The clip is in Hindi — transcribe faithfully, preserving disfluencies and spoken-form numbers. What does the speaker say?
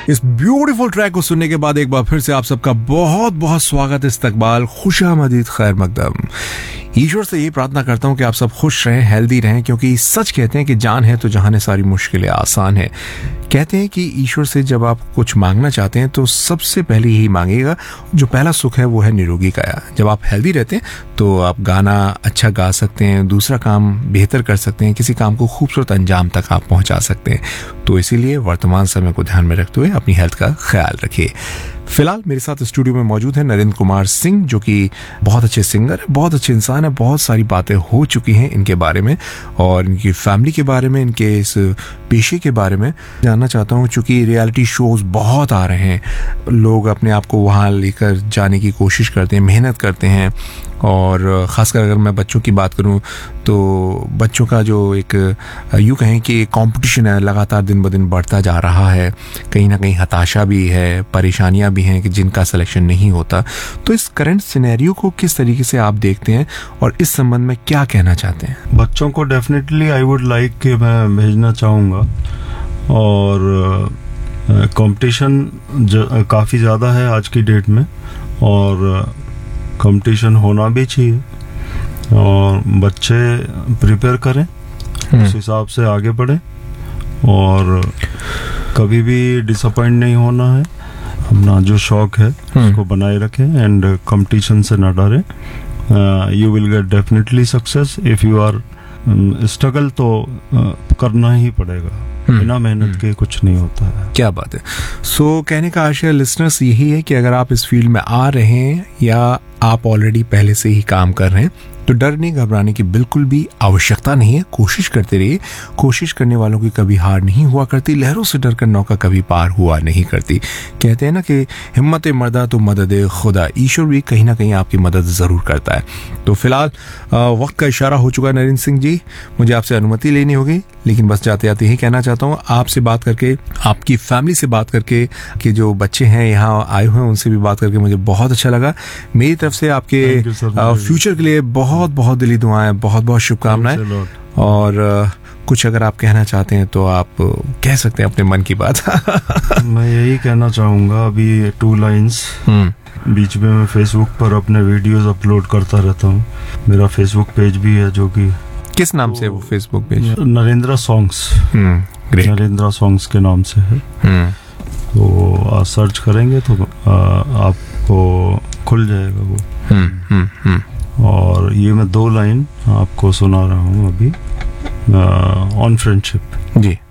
इस ब्यूटीफुल ट्रैक को सुनने के बाद एक बार फिर से आप सबका बहुत बहुत स्वागत, इस्तकबाल, खुशामदीद, खैर मकदम। ईश्वर से यही प्रार्थना करता हूँ कि आप सब खुश रहें, हेल्दी रहें, क्योंकि सच कहते हैं कि जान है तो जहान है सारी मुश्किलें आसान है। कहते हैं कि ईश्वर से जब आप कुछ मांगना चाहते हैं तो सबसे पहले यही मांगिएगा, जो पहला सुख है वो है निरोगी काया। जब आप हेल्दी रहते हैं तो आप गाना अच्छा गा सकते हैं, दूसरा काम बेहतर कर सकते हैं, किसी काम को खूबसूरत अंजाम तक आप पहुंचा सकते हैं। तो इसीलिए वर्तमान समय को ध्यान में रखते हुए अपनी हेल्थ का ख्याल रखिए। फिलहाल मेरे साथ स्टूडियो में मौजूद है नरेंद्र कुमार सिंह, जो कि बहुत अच्छे सिंगर है, बहुत अच्छे इंसान है। बहुत सारी बातें हो चुकी हैं इनके बारे में और इनकी फैमिली के बारे में, इनके इस पेशे के बारे में जानना चाहता हूँ। चूंकि रियलिटी शोज बहुत आ रहे हैं, लोग अपने आप को वहाँ लेकर जाने की कोशिश करते हैं, मेहनत करते हैं। और ख़ासकर अगर मैं बच्चों की बात करूं तो बच्चों का जो एक यूँ कहें कि कंपटीशन है, लगातार दिन ब दिन बढ़ता जा रहा है। कहीं ना कहीं हताशा भी है, परेशानियां भी हैं कि जिनका सिलेक्शन नहीं होता। तो इस करंट सिनेरियो को किस तरीके से आप देखते हैं और इस संबंध में क्या कहना चाहते हैं? बच्चों को डेफिनेटली आई वुड लाइक कि मैं भेजना चाहूँगा, और कंपटीशन काफ़ी ज़्यादा है आज की डेट में, और कंपटीशन होना भी चाहिए, और बच्चे प्रिपेयर करें, उस हिसाब से आगे बढ़ें, और कभी भी डिसअपॉइंट नहीं होना है। अपना जो शौक है उसको बनाए रखें एंड कंपटीशन से ना डरें। You will get definitely success if you are struggle, तो uh, करना ही पड़ेगा, बिना मेहनत के कुछ नहीं होता है। क्या बात है। सो so, कहने का आशय लिसनर्स यही है कि अगर आप इस फील्ड में आ रहे हैं या आप ऑलरेडी पहले से ही काम कर रहे हैं तो डरने घबराने की बिल्कुल भी आवश्यकता नहीं है। कोशिश करते रहिए। कोशिश करने वालों की कभी हार नहीं हुआ करती, लहरों से डरकर नौका कभी पार हुआ नहीं करती। कहते हैं ना कि हिम्मत मर्दा तो मदद खुदा, ईश्वर भी कहीं ना कहीं आपकी मदद जरूर करता है। तो फिलहाल वक्त का इशारा हो चुका है नरेंद्र सिंह जी, मुझे आपसे अनुमति लेनी होगी, लेकिन बस जाते जाते ही कहना चाहता हूँ आपसे बात करके, आपकी फैमिली से बात करके, कि जो बच्चे हैं यहाँ आए हुए हैं उनसे भी बात करके मुझे बहुत अच्छा लगा। मेरी तरफ से आपके फ्यूचर के लिए बहुत बहुत दिली दुआएं, बहुत बहुत शुभकामनाएं। और कुछ अगर आप कहना चाहते हैं तो आप कह सकते हैं अपने मन की बात। मैं यही कहना चाहूँगा, अभी टू लाइंस, बीच में मैं फेसबुक पर अपने वीडियोस अपलोड करता रहता हूँ। मेरा फेसबुक पेज भी है, जो कि किस नाम तो, से है वो Facebook page? Narendra songs, Narendra songs के नाम से है। तो आप सर्च करेंगे तो आ, आपको खुल जाएगा वो। हुँ, हुँ, हुँ. और ये मैं दो लाइन आपको सुना रहा हूँ अभी, ऑन फ्रेंडशिप। जी।